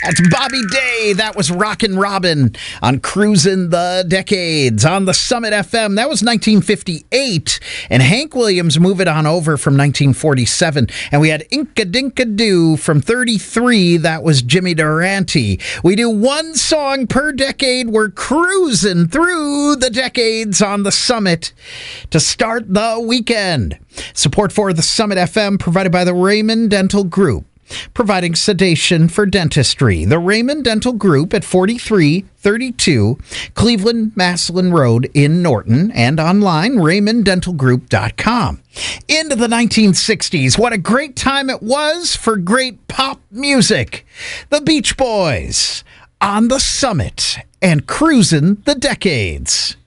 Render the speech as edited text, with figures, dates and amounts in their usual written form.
That's Bobby Day. That was Rockin' Robin on Cruisin' the Decades on the Summit FM. That was 1958. And Hank Williams, Move It On Over from 1947. And we had Inka Dinka Doo from 33. That was Jimmy Durante. We do one song per decade. We're cruising through the decades on the Summit to start the weekend. Support for the Summit FM provided by the Raymond Dental Group, providing sedation for dentistry. The Raymond Dental Group at 4332 Cleveland Maslin Road in Norton, and online, raymonddentalgroup.com. Into the 1960s. What a great time it was for great pop music. The Beach Boys on the Summit and Cruisin' the Decades.